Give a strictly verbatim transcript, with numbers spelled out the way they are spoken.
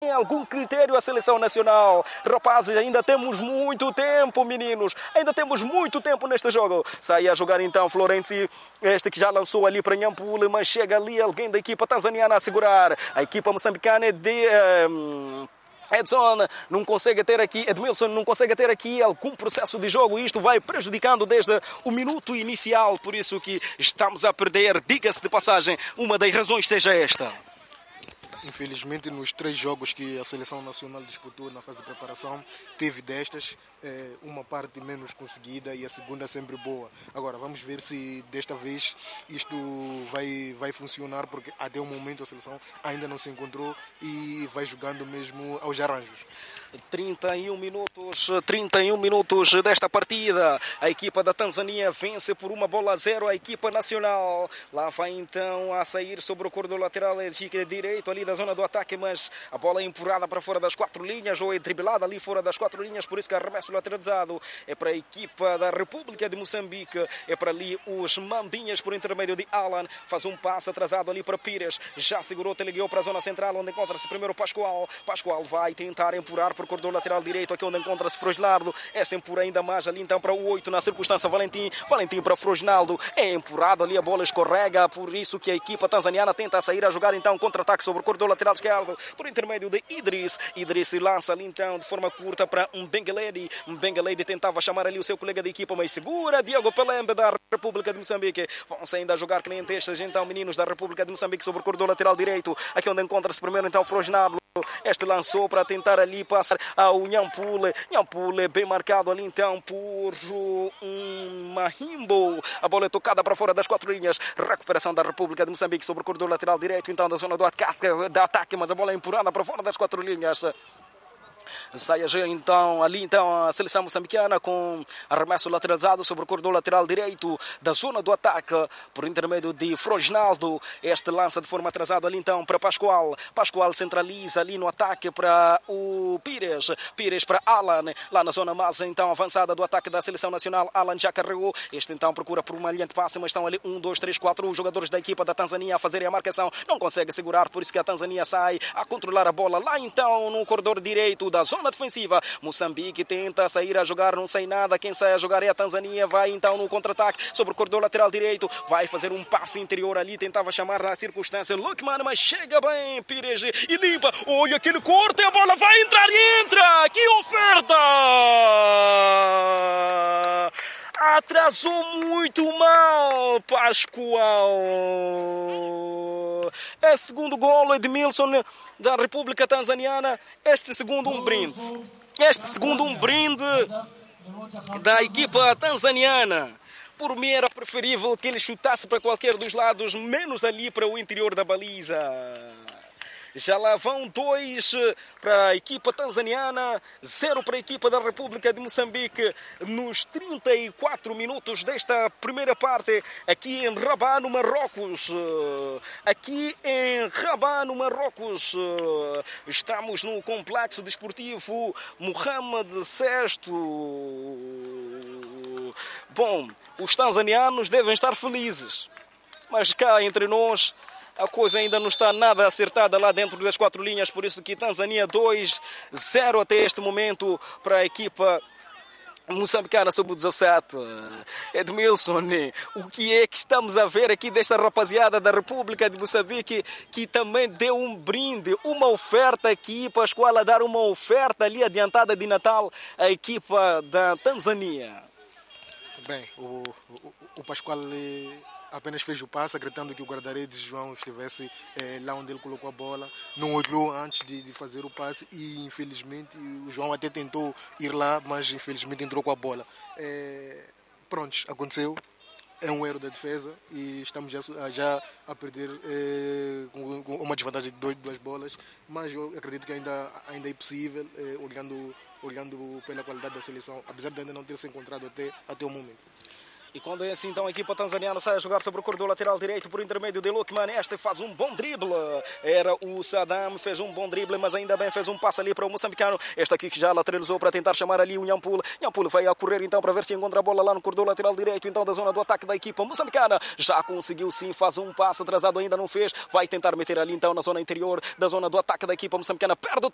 algum critério a seleção nacional. Rapazes, ainda temos muito tempo, meninos. Ainda temos muito tempo neste jogo. Sai a jogar então Florenzi, este que já lançou ali para Nhampule, mas chega ali alguém da equipa tanzaniana a segurar. A equipa moçambicana é de... Um... Edson não consegue ter aqui, Edmilson não consegue ter aqui algum processo de jogo e isto vai prejudicando desde o minuto inicial, por isso que estamos a perder, diga-se de passagem, uma das razões seja esta. Infelizmente, nos três jogos que a Seleção Nacional disputou na fase de preparação, teve destas, é, uma parte menos conseguida e a segunda sempre boa. Agora, vamos ver se desta vez isto vai, vai funcionar, porque até o momento a Seleção ainda não se encontrou e vai jogando mesmo aos arranjos. trinta e um minutos, trinta e um minutos desta partida. A equipa da Tanzânia vence por uma bola a zero a equipa nacional. Lá vai então a sair sobre o corredor lateral direito ali da zona do ataque, mas a bola é empurrada para fora das quatro linhas ou é driblada ali fora das quatro linhas, por isso que arremesso lateralizado é para a equipa da República de Moçambique. É para ali os Mambinhas por intermédio de Alan. Faz um passe atrasado ali para Pires. Já segurou, teleguiou para a zona central, onde encontra-se primeiro Pascoal. Pascoal vai tentar empurrar por corredor lateral direito, aqui onde encontra-se Frosnaldo. Este empurra ainda mais ali então para o oito na circunstância Valentim. Valentim para Frosnaldo. É empurrado ali, a bola escorrega, por isso que a equipa tanzaniana tenta sair a jogar então contra-ataque sobre o corredor lateral esquerdo por intermédio de Idris. Idris se lança ali então de forma curta para Mbengeledi. Mbengeledi tentava chamar ali o seu colega de equipa, mas segura Diogo Pelembe da República de Moçambique. Vão-se ainda a jogar clientestas então meninos da República de Moçambique sobre o corredor lateral direito, aqui onde encontra-se primeiro então Frosnaldo. Este lançou para tentar ali passar ao Nhampule. Nhampule bem marcado ali então por um Mahimbo. A bola é tocada para fora das quatro linhas. Recuperação da República de Moçambique sobre o corredor lateral direito então da zona do ataque, da ataque, mas a bola é empurrada para fora das quatro linhas. Sai então ali então a seleção moçambicana com arremesso lateralizado sobre o corredor lateral direito da zona do ataque por intermédio de Frosnaldo. Este lança de forma atrasada ali então para Pascoal. Pascoal centraliza ali no ataque para o Pires. Pires para Alan. Lá na zona mais então avançada do ataque da seleção nacional. Alan já carregou. Este então procura por uma linha de passe, mas estão ali um, dois, três, quatro os jogadores da equipa da Tanzânia a fazerem a marcação. Não consegue segurar, por isso que a Tanzânia sai a controlar a bola lá então no corredor direito da zona defensiva. Moçambique tenta sair a jogar, não sai nada. Quem sai a jogar é a Tanzânia. Vai então no contra-ataque sobre o corredor lateral direito. Vai fazer um passe interior ali. Tentava chamar na circunstância Lookman, mas chega bem Pires e limpa. Olha aquele corte, a bola vai entrar e entra. Que oferta! Atrasou muito mal Pascoal. É segundo golo Edmilson da República Tanzaniana. Este segundo um brinde. Este segundo um brinde da equipa tanzaniana. Por mim era preferível que ele chutasse para qualquer dos lados, menos ali para o interior da baliza. Já lá vão dois para a equipa tanzaniana, zero para a equipa da República de Moçambique nos trinta e quatro minutos desta primeira parte, aqui em Rabat, no Marrocos. Aqui em Rabat, no Marrocos. Estamos no complexo desportivo Mohamed sexto. Bom, os tanzanianos devem estar felizes, mas cá entre nós a coisa ainda não está nada acertada lá dentro das quatro linhas, por isso que Tanzânia dois a zero até este momento para a equipa moçambicana sub dezassete. Edmilson, o que é que estamos a ver aqui desta rapaziada da República de Moçambique que também deu um brinde, uma oferta aqui, Pascoal a dar uma oferta ali adiantada de Natal à equipa da Tanzânia? Bem, o, o, o Pascoal apenas fez o passe, acreditando que o guarda-redes João estivesse eh, lá onde ele colocou a bola. Não olhou antes de, de fazer o passe e, infelizmente, o João até tentou ir lá, mas, infelizmente, entrou com a bola. É, pronto, aconteceu. É um erro da defesa e estamos já, já a perder é, com, com uma desvantagem de dois, duas bolas, mas eu acredito que ainda, ainda é possível, é, olhando, olhando pela qualidade da seleção, apesar de ainda não ter se encontrado até, até o momento. E quando é assim, então a equipa tanzaniana sai a jogar sobre o corredor lateral direito por intermédio de Lookman. Este faz um bom drible. Era o Saddam, fez um bom drible, mas ainda bem fez um passe ali para o moçambicano. Este aqui que já lateralizou para tentar chamar ali o Nhampule. Nhampule vai a correr então para ver se encontra a bola lá no corredor lateral direito, então da zona do ataque da equipa moçambicana. Já conseguiu sim, faz um passe atrasado, ainda não fez. Vai tentar meter ali então na zona interior da zona do ataque da equipa moçambicana. Perde o